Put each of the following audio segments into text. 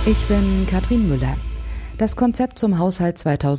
Ich bin Katrin Müller. Das Konzept zum Haushalt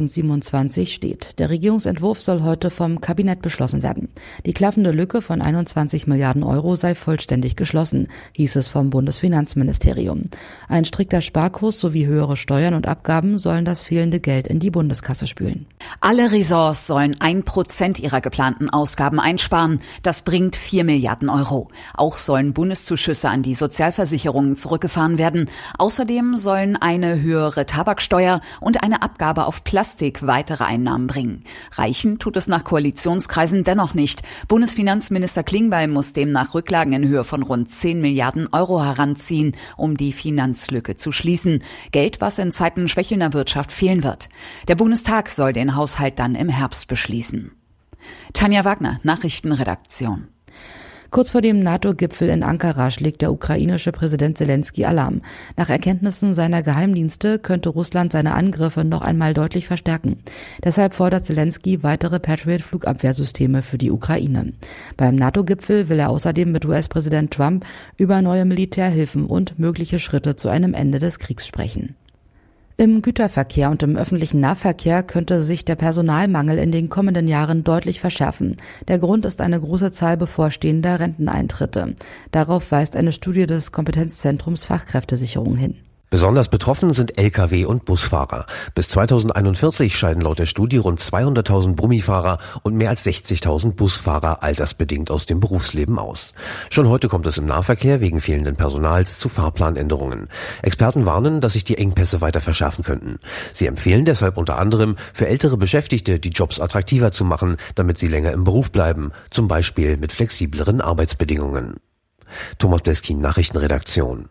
2027 steht. Der Regierungsentwurf soll heute vom Kabinett beschlossen werden. Die klaffende Lücke von 21 Milliarden Euro sei vollständig geschlossen, hieß es vom Bundesfinanzministerium. Ein strikter Sparkurs sowie höhere Steuern und Abgaben sollen das fehlende Geld in die Bundeskasse spülen. Alle Ressorts sollen 1% ihrer geplanten Ausgaben einsparen. Das bringt 4 Milliarden Euro. Auch sollen Bundeszuschüsse an die Sozialversicherungen zurückgefahren werden. Außerdem sollen eine höhere Tabaksteuer und eine Abgabe auf Plastik weitere Einnahmen bringen. Reichen tut es nach Koalitionskreisen dennoch nicht. Bundesfinanzminister Klingbeil muss demnach Rücklagen in Höhe von rund 10 Milliarden Euro heranziehen, um die Finanzlücke zu schließen. Geld, was in Zeiten schwächelnder Wirtschaft fehlen wird. Der Bundestag soll den Haushalt dann im Herbst beschließen. Tanja Wagner, Nachrichtenredaktion. Kurz vor dem NATO-Gipfel in Ankara schlägt der ukrainische Präsident Zelensky Alarm. Nach Erkenntnissen seiner Geheimdienste könnte Russland seine Angriffe noch einmal deutlich verstärken. Deshalb fordert Zelensky weitere Patriot-Flugabwehrsysteme für die Ukraine. Beim NATO-Gipfel will er außerdem mit US-Präsident Trump über neue Militärhilfen und mögliche Schritte zu einem Ende des Kriegs sprechen. Im Güterverkehr und im öffentlichen Nahverkehr könnte sich der Personalmangel in den kommenden Jahren deutlich verschärfen. Der Grund ist eine große Zahl bevorstehender Renteneintritte. Darauf weist eine Studie des Kompetenzzentrums Fachkräftesicherung hin. Besonders betroffen sind Lkw- und Busfahrer. Bis 2041 scheiden laut der Studie rund 200.000 Brummifahrer und mehr als 60.000 Busfahrer altersbedingt aus dem Berufsleben aus. Schon heute kommt es im Nahverkehr wegen fehlenden Personals zu Fahrplanänderungen. Experten warnen, dass sich die Engpässe weiter verschärfen könnten. Sie empfehlen deshalb unter anderem, für ältere Beschäftigte die Jobs attraktiver zu machen, damit sie länger im Beruf bleiben, zum Beispiel mit flexibleren Arbeitsbedingungen. Thomas Bleskin, Nachrichtenredaktion.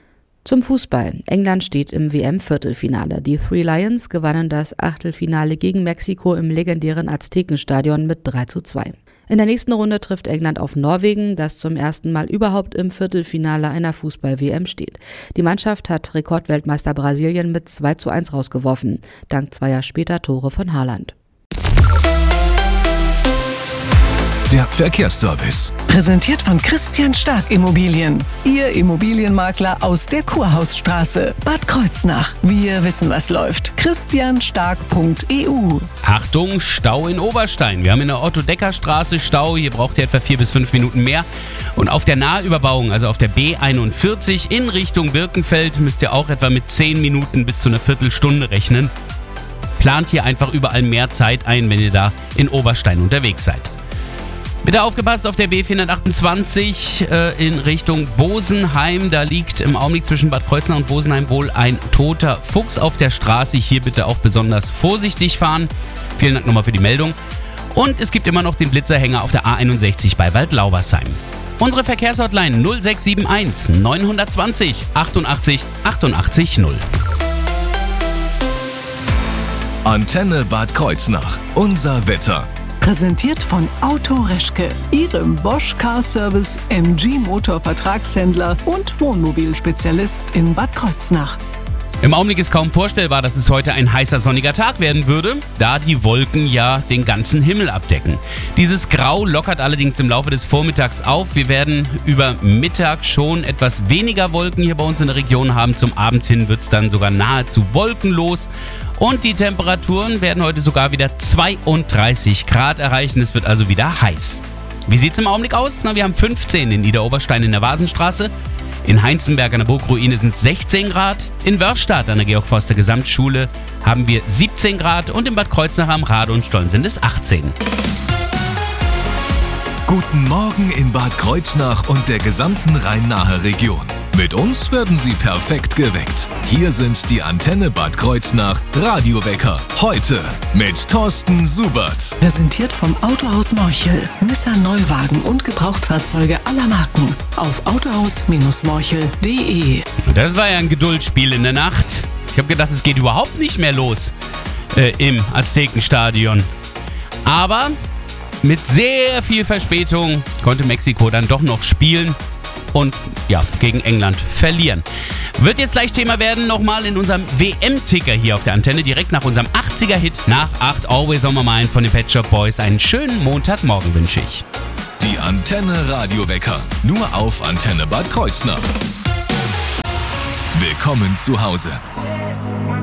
Zum Fußball. England steht im WM-Viertelfinale. Die Three Lions gewannen das Achtelfinale gegen Mexiko im legendären Aztekenstadion mit 3:2. In der nächsten Runde trifft England auf Norwegen, das zum ersten Mal überhaupt im Viertelfinale einer Fußball-WM steht. Die Mannschaft hat Rekordweltmeister Brasilien mit 2:1 rausgeworfen, dank zweier später Tore von Haaland. Der Verkehrsservice. Präsentiert von Christian Stark Immobilien. Ihr Immobilienmakler aus der Kurhausstraße, Bad Kreuznach. Wir wissen, was läuft. christianstark.eu. Achtung, Stau in Oberstein. Wir haben in der Otto-Decker-Straße Stau. Hier braucht ihr etwa 4 bis 5 Minuten mehr. Und auf der Nahüberbauung, also auf der B41 in Richtung Birkenfeld, müsst ihr auch etwa mit 10 Minuten bis zu einer Viertelstunde rechnen. Plant hier einfach überall mehr Zeit ein, wenn ihr da in Oberstein unterwegs seid. Bitte aufgepasst auf der B428 in Richtung Bosenheim. Da liegt im Augenblick zwischen Bad Kreuznach und Bosenheim wohl ein toter Fuchs auf der Straße. Hier bitte auch besonders vorsichtig fahren. Vielen Dank nochmal für die Meldung. Und es gibt immer noch den Blitzerhänger auf der A61 bei Waldlaubersheim. Unsere Verkehrshotline 0671 920 88 88 0. Antenne Bad Kreuznach. Unser Wetter. Präsentiert von Auto Reschke, Ihrem Bosch Car Service, MG Motor Vertragshändler und Wohnmobilspezialist in Bad Kreuznach. Im Augenblick ist kaum vorstellbar, dass es heute ein heißer sonniger Tag werden würde, da die Wolken ja den ganzen Himmel abdecken. Dieses Grau lockert allerdings im Laufe des Vormittags auf. Wir werden über Mittag schon etwas weniger Wolken hier bei uns in der Region haben. Zum Abend hin wird es dann sogar nahezu wolkenlos. Und die Temperaturen werden heute sogar wieder 32 Grad erreichen. Es wird also wieder heiß. Wie sieht es im Augenblick aus? Wir haben 15 in Niederoberstein in der Vasenstraße. In Heinzenberg an der Burgruine sind es 16 Grad. In Wörrstadt an der Georg-Forster Gesamtschule haben wir 17 Grad. Und in Bad Kreuznach am Rade und Stollen sind es 18. Guten Morgen in Bad Kreuznach und der gesamten Rhein-Nahe Region. Mit uns werden Sie perfekt geweckt. Hier sind die Antenne Bad Kreuznach Radiowecker. Heute mit Thorsten Subert. Präsentiert vom Autohaus Morchel. Nissan Neuwagen und Gebrauchtfahrzeuge aller Marken. Auf autohaus-morchel.de. Das war ja ein Geduldsspiel in der Nacht. Ich habe gedacht, es geht überhaupt nicht mehr los im Aztekenstadion. Aber mit sehr viel Verspätung konnte Mexiko dann doch noch spielen. Und ja, gegen England verlieren. Wird jetzt gleich Thema werden, nochmal in unserem WM-Ticker hier auf der Antenne, direkt nach unserem 80er-Hit nach 8 Always on My Mind von den Pet Shop Boys. Einen schönen Montagmorgen wünsche ich. Die Antenne Radiowecker, nur auf Antenne Bad Kreuznach. Willkommen zu Hause.